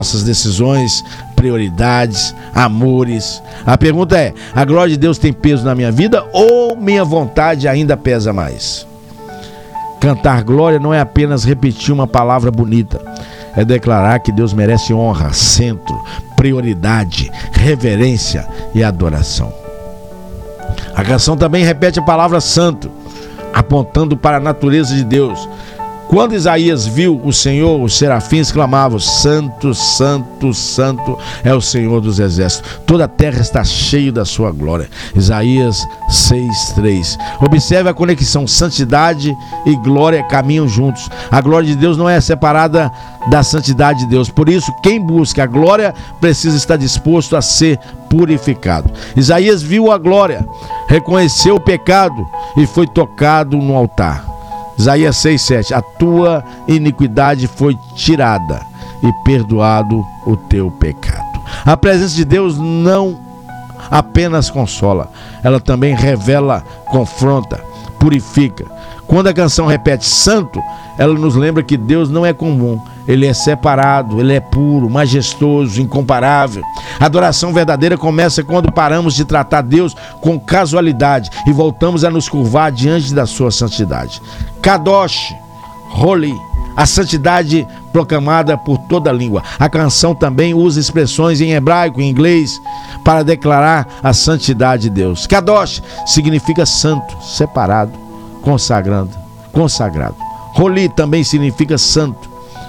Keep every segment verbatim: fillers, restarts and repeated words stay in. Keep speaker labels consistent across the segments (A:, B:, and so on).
A: nossas decisões, prioridades, amores. A pergunta é: a glória de Deus tem peso na minha vida ou minha vontade ainda pesa mais? Cantar glória não é apenas repetir uma palavra bonita, é declarar que Deus merece honra, centro, prioridade, reverência e adoração. A canção também repete a palavra santo, apontando para a natureza de Deus. Quando Isaías viu o Senhor, os serafins clamavam: Santo, Santo, Santo é o Senhor dos exércitos. Toda a terra está cheia da sua glória. Isaías seis, três. Observe a conexão: santidade e glória caminham juntos. A glória de Deus não é separada da santidade de Deus. Por isso, quem busca a glória precisa estar disposto a ser purificado. Isaías viu a glória, reconheceu o pecado e foi tocado no altar. Isaías seis, sete. A tua iniquidade foi tirada e perdoado o teu pecado. A presença de Deus não apenas consola, ela também revela, confronta, purifica. Quando a canção repete santo, ela nos lembra que Deus não é comum, Ele é separado, Ele é puro, majestoso, incomparável. A adoração verdadeira começa quando paramos de tratar Deus com casualidade e voltamos a nos curvar diante da sua santidade. Kadosh, Holi, a santidade proclamada por toda a língua. A canção também usa expressões em hebraico e inglês para declarar a santidade de Deus. Kadosh significa santo, separado, consagrando, consagrado. Holi também significa santo.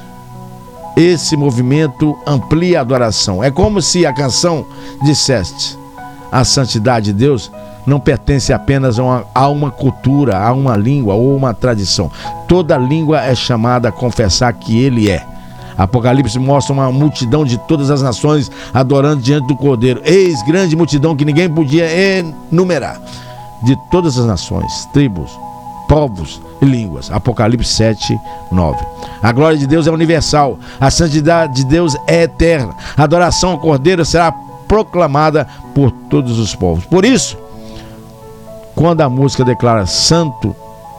A: Esse movimento amplia a adoração. É como se a canção dissesse: a santidade de Deus não pertence apenas a uma, a uma cultura, a uma língua ou uma tradição. Toda língua é chamada a confessar que Ele é. Apocalipse mostra uma multidão de todas as nações adorando diante do Cordeiro. Eis grande multidão que ninguém podia enumerar, de todas as nações, tribos, povos e línguas. Apocalipse sete, nove. A glória de Deus é universal, a santidade de Deus é eterna. A adoração ao Cordeiro será proclamada por todos os povos. Por isso, quando a música declara santo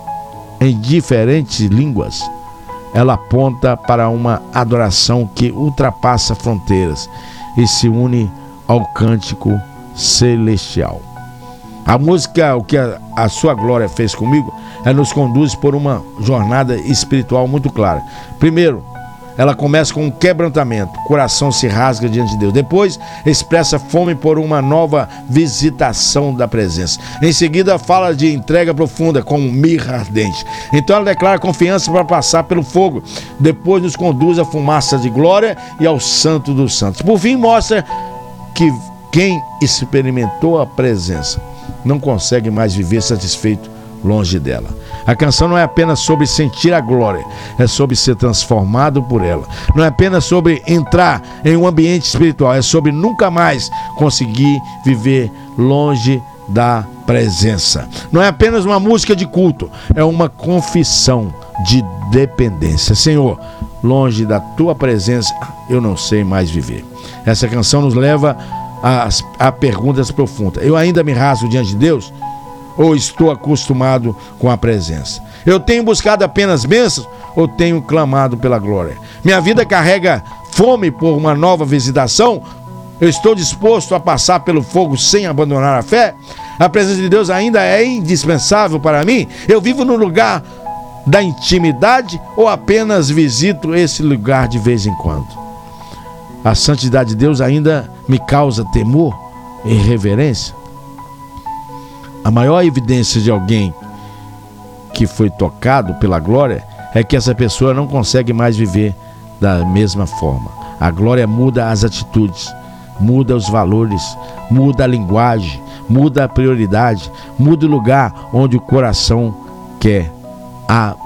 A: em diferentes línguas, ela aponta para uma adoração que ultrapassa fronteiras e se une ao cântico celestial. A música, o que a, a sua glória fez comigo, ela nos conduz por uma jornada espiritual muito clara. Primeiro, ela começa com um quebrantamento, o coração se rasga diante de Deus. Depois, expressa fome por uma nova visitação da presença. Em seguida, fala de entrega profunda, com mirra ardente. Então, ela declara confiança para passar pelo fogo. Depois, nos conduz à fumaça de glória e ao santo dos santos. Por fim, mostra que quem experimentou a presença não consegue mais viver satisfeito longe dela. A canção não é apenas sobre sentir a glória, é sobre ser transformado por ela. Não é apenas sobre entrar em um ambiente espiritual, é sobre nunca mais conseguir viver longe da presença. Não é apenas uma música de culto, é uma confissão de dependência. Senhor, longe da tua presença, eu não sei mais viver. Essa canção nos leva a, a perguntas profundas. Eu ainda me rasgo diante de Deus? Ou estou acostumado com a presença? Eu tenho buscado apenas bênçãos ou tenho clamado pela glória? Minha vida carrega fome por uma nova visitação? Eu estou disposto a passar pelo fogo sem abandonar a fé? A presença de Deus ainda é indispensável para mim? Eu vivo no lugar da intimidade ou apenas visito esse lugar de vez em quando? A santidade de Deus ainda me causa temor e reverência? A maior evidência de alguém que foi tocado pela glória é que essa pessoa não consegue mais viver da mesma forma. A glória muda as atitudes, muda os valores, muda a linguagem, muda a prioridade, muda o lugar onde o coração quer a